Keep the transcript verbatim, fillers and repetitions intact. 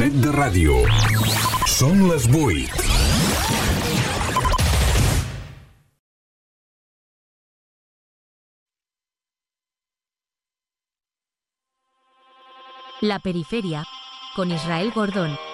set de ràdio. Són les vuit. La periferia, con Israel Gordón.